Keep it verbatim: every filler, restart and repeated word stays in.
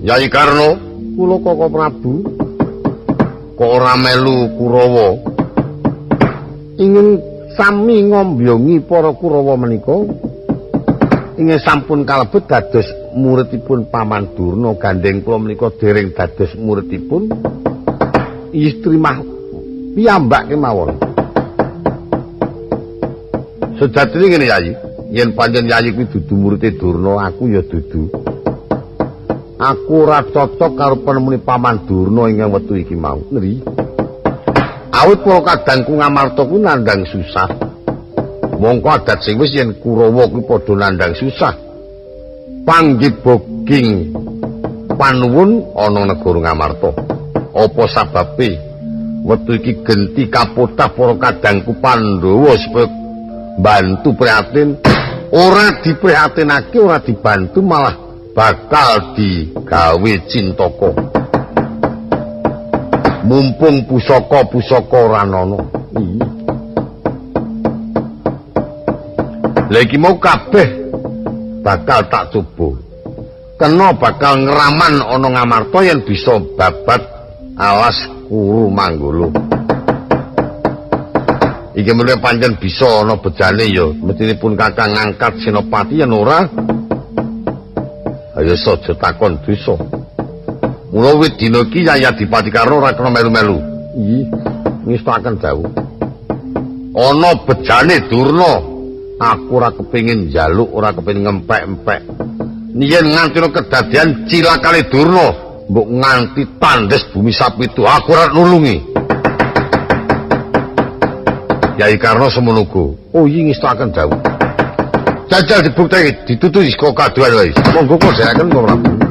Yai Karna, kula Kaka Prabu kok ora melu Kurawa ingin sami ngombyongi para Kurawa menika ingin sampun kalebet dados muridipun Paman Durna gandeng kula menika dereng dados muridipun istri mah piyambak kemawon. Sejatine ngene Yai, yen pancen Yai kuwi dudu murite Durna, aku ya dudu. Aku ora cocok karo penemune Paman Durna ing wektu iki mau. Ngeri. Awit para kadangku Ngamarta kuwi nandhang susah. Mongko adat sing wis yen Kurawa kuwi padha nandhang susah. Panggiboging panuwun ana negara Ngamarta. Apa sababe wektu iki genti kapotah para kadangku Pandhawa supaya bantu prihatin, ora diprihatinake, ora dibantu malah bakal digawe cintaka. Mumpung pusaka-pusaka ora ana. Lha iki mau kabeh bakal tak coba. Kena bakal ngraman ana Ngamarta yen bisa babat alas Kuru Manggala. Iki mulih pancen bisa ana bejane ya, mestinipun Kakang ngangkat senopati yen ora ayo saja takon dosa. Mula wit dina iki Yai Adipati Karna ora kena melu-melu. Nggih, ngestaken dawuh. Ana bejane Durna, aku ora kepengin njaluk, ora kepengin ngempek-empek. Yen nganti kedadian cilakane Durna, mbok nganti tandes bumi sapitu, aku ora nulungi. Yai Karna semono uga. Oh iya ngestaken dawuh. Jajal dibukteni ditutuhi saka kaduan wae. Monggo kok seraken kok Prabu.